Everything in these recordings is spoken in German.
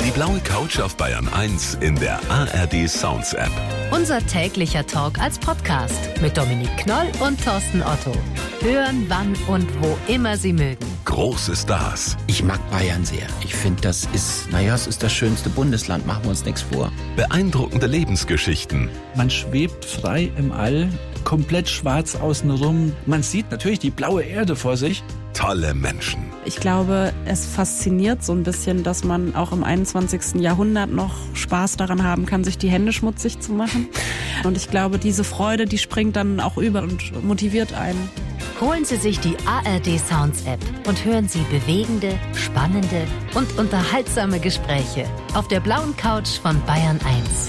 Die blaue Couch auf Bayern 1 in der ARD Sounds App. Unser täglicher Talk als Podcast mit Dominik Knoll und Thorsten Otto. Hören, wann und wo immer Sie mögen. Große Stars. Ich mag Bayern sehr. Ich finde, es ist das schönste Bundesland, machen wir uns nichts vor. Beeindruckende Lebensgeschichten. Man schwebt frei im All, komplett schwarz außenrum. Man sieht natürlich die blaue Erde vor sich. Tolle Menschen. Ich glaube, es fasziniert so ein bisschen, dass man auch im 21. Jahrhundert noch Spaß daran haben kann, sich die Hände schmutzig zu machen. Und ich glaube, diese Freude, die springt dann auch über und motiviert einen. Holen Sie sich die ARD Sounds App und hören Sie bewegende, spannende und unterhaltsame Gespräche auf der blauen Couch von Bayern 1.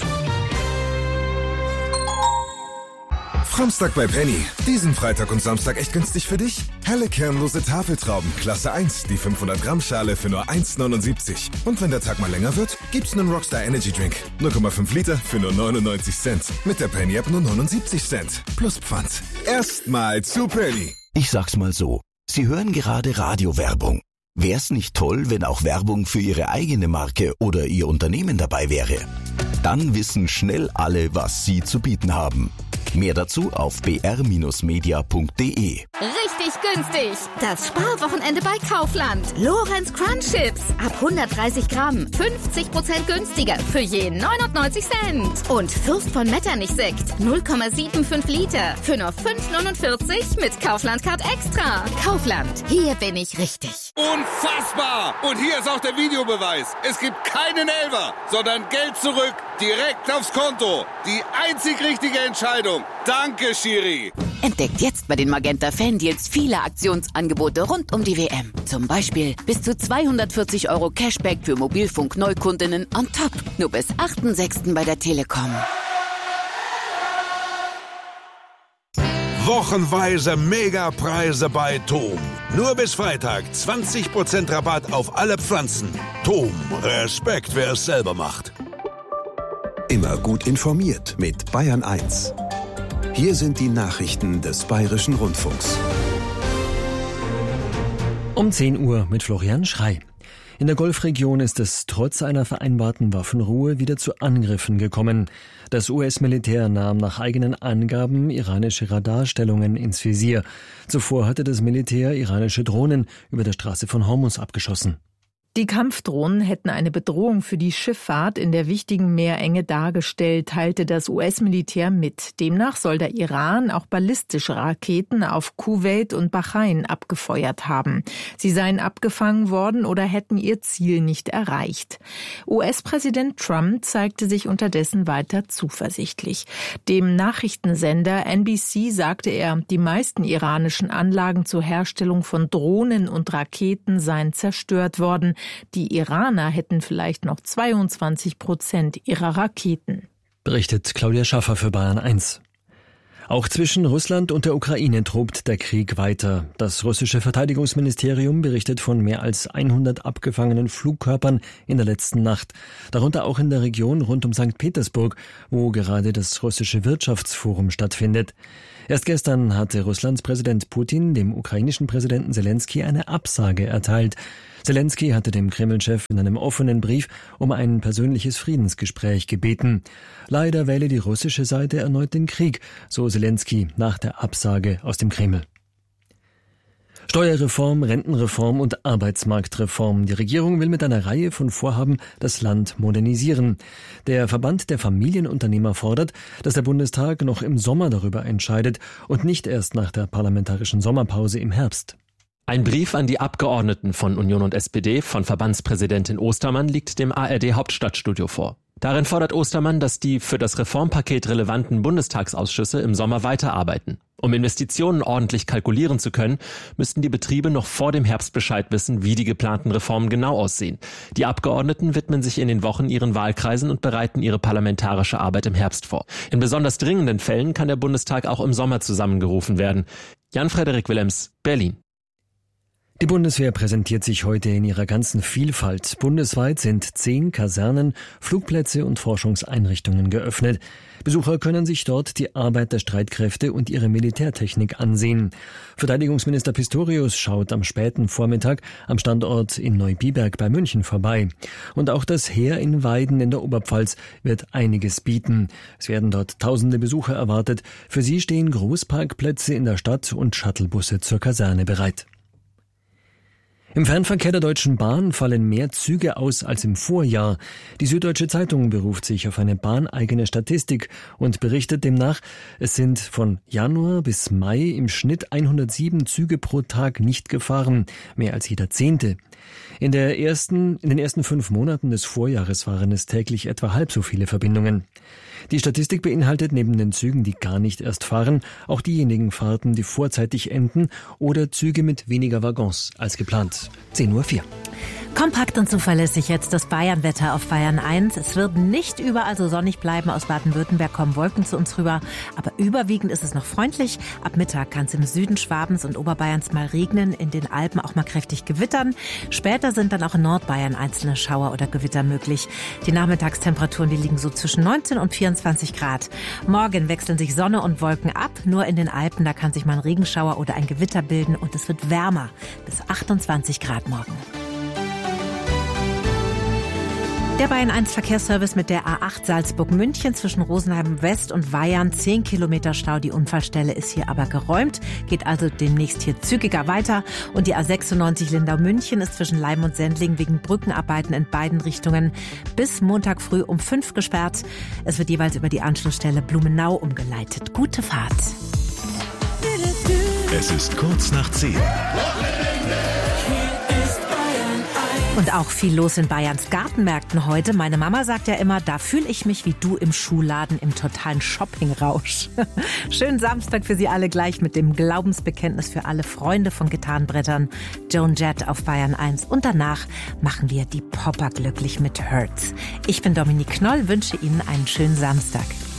Samstag bei Penny. Diesen Freitag und Samstag echt günstig für dich? Helle kernlose Tafeltrauben, Klasse 1, die 500 Gramm Schale für nur 1,79. Und wenn der Tag mal länger wird, gibt's einen Rockstar Energy Drink. 0,5 Liter für nur 99 Cent. Mit der Penny App nur 79 Cent. Plus Pfand. Erstmal zu Penny. Ich sag's mal so. Sie hören gerade Radiowerbung. Wär's nicht toll, wenn auch Werbung für Ihre eigene Marke oder Ihr Unternehmen dabei wäre? Dann wissen schnell alle, was Sie zu bieten haben. Mehr dazu auf br-media.de. Richtig günstig. Das Sparwochenende bei Kaufland. Lorenz Crunch Chips. Ab 130 Gramm. 50% günstiger. Für je 99 Cent. Und Fürst von Metternich Sekt. 0,75 Liter. Für nur 5,49 mit Kaufland Card Extra. Kaufland. Hier bin ich richtig. Unfassbar! Und hier ist auch der Videobeweis. Es gibt keinen Elfer, sondern Geld zurück. Direkt aufs Konto. Die einzig richtige Entscheidung. Danke, Schiri. Entdeckt jetzt bei den Magenta Fandeals viele Aktionsangebote rund um die WM. Zum Beispiel bis zu 240 € Cashback für Mobilfunk-Neukundinnen on top. Nur bis 8.6. bei der Telekom. Wochenweise Megapreise bei TOM. Nur bis Freitag 20% Rabatt auf alle Pflanzen. TOM, Respekt, wer es selber macht. Immer gut informiert mit Bayern 1. Hier sind die Nachrichten des Bayerischen Rundfunks. Um 10 Uhr mit Florian Schrey. In der Golfregion ist es trotz einer vereinbarten Waffenruhe wieder zu Angriffen gekommen. Das US-Militär nahm nach eigenen Angaben iranische Radarstellungen ins Visier. Zuvor hatte das Militär iranische Drohnen über der Straße von Hormuz abgeschossen. Die Kampfdrohnen hätten eine Bedrohung für die Schifffahrt in der wichtigen Meerenge dargestellt, teilte das US-Militär mit. Demnach soll der Iran auch ballistische Raketen auf Kuwait und Bahrain abgefeuert haben. Sie seien abgefangen worden oder hätten ihr Ziel nicht erreicht. US-Präsident Trump zeigte sich unterdessen weiter zuversichtlich. Dem Nachrichtensender NBC sagte er, die meisten iranischen Anlagen zur Herstellung von Drohnen und Raketen seien zerstört worden. Die Iraner hätten vielleicht noch 22% ihrer Raketen. Berichtet Claudia Schaffer für Bayern 1. Auch zwischen Russland und der Ukraine tobt der Krieg weiter. Das russische Verteidigungsministerium berichtet von mehr als 100 abgefangenen Flugkörpern in der letzten Nacht. Darunter auch in der Region rund um St. Petersburg, wo gerade das russische Wirtschaftsforum stattfindet. Erst gestern hatte Russlands Präsident Putin dem ukrainischen Präsidenten Selenskyj eine Absage erteilt. Selenskyj hatte dem Kreml-Chef in einem offenen Brief um ein persönliches Friedensgespräch gebeten. Leider wähle die russische Seite erneut den Krieg, so Selenskyj nach der Absage aus dem Kreml. Steuerreform, Rentenreform und Arbeitsmarktreform. Die Regierung will mit einer Reihe von Vorhaben das Land modernisieren. Der Verband der Familienunternehmer fordert, dass der Bundestag noch im Sommer darüber entscheidet und nicht erst nach der parlamentarischen Sommerpause im Herbst. Ein Brief an die Abgeordneten von Union und SPD von Verbandspräsidentin Ostermann liegt dem ARD-Hauptstadtstudio vor. Darin fordert Ostermann, dass die für das Reformpaket relevanten Bundestagsausschüsse im Sommer weiterarbeiten. Um Investitionen ordentlich kalkulieren zu können, müssten die Betriebe noch vor dem Herbst Bescheid wissen, wie die geplanten Reformen genau aussehen. Die Abgeordneten widmen sich in den Wochen ihren Wahlkreisen und bereiten ihre parlamentarische Arbeit im Herbst vor. In besonders dringenden Fällen kann der Bundestag auch im Sommer zusammengerufen werden. Jan-Frederik Willems, Berlin. Die Bundeswehr präsentiert sich heute in ihrer ganzen Vielfalt. Bundesweit sind 10 Kasernen, Flugplätze und Forschungseinrichtungen geöffnet. Besucher können sich dort die Arbeit der Streitkräfte und ihre Militärtechnik ansehen. Verteidigungsminister Pistorius schaut am späten Vormittag am Standort in Neubiberg bei München vorbei. Und auch das Heer in Weiden in der Oberpfalz wird einiges bieten. Es werden dort tausende Besucher erwartet. Für sie stehen Großparkplätze in der Stadt und Shuttlebusse zur Kaserne bereit. Im Fernverkehr der Deutschen Bahn fallen mehr Züge aus als im Vorjahr. Die Süddeutsche Zeitung beruft sich auf eine bahneigene Statistik und berichtet demnach, es sind von Januar bis Mai im Schnitt 107 Züge pro Tag nicht gefahren, mehr als jeder 10. In den ersten 5 Monaten des Vorjahres waren es täglich etwa halb so viele Verbindungen. Die Statistik beinhaltet neben den Zügen, die gar nicht erst fahren, auch diejenigen Fahrten, die vorzeitig enden oder Züge mit weniger Waggons als geplant. 10:04 Uhr. Kompakt und zuverlässig jetzt das Bayern-Wetter auf Bayern 1. Es wird nicht überall so sonnig bleiben. Aus Baden-Württemberg kommen Wolken zu uns rüber. Aber überwiegend ist es noch freundlich. Ab Mittag kann es im Süden Schwabens und Oberbayerns mal regnen, in den Alpen auch mal kräftig gewittern. Später sind dann auch in Nordbayern einzelne Schauer oder Gewitter möglich. Die Nachmittagstemperaturen, die liegen so zwischen 19 und 24 Grad. Morgen wechseln sich Sonne und Wolken ab. Nur in den Alpen, da kann sich mal ein Regenschauer oder ein Gewitter bilden. Und es wird wärmer, bis 28 Grad morgen. Der Bayern 1 Verkehrsservice mit der A8 Salzburg-München zwischen Rosenheim West und Weyarn. 10 Kilometer Stau. Die Unfallstelle ist hier aber geräumt. Geht also demnächst hier zügiger weiter. Und die A96 Lindau-München ist zwischen Leim und Sendling wegen Brückenarbeiten in beiden Richtungen bis Montag früh um 5 gesperrt. Es wird jeweils über die Anschlussstelle Blumenau umgeleitet. Gute Fahrt. Es ist kurz nach 10. Und auch viel los in Bayerns Gartenmärkten heute. Meine Mama sagt ja immer, da fühle ich mich wie du im Schuhladen im totalen Shoppingrausch. Schönen Samstag für Sie alle gleich mit dem Glaubensbekenntnis für alle Freunde von Gitarrenbrettern. Joan Jett auf Bayern 1. Und danach machen wir die Popper glücklich mit Hurts. Ich bin Dominique Knoll, wünsche Ihnen einen schönen Samstag.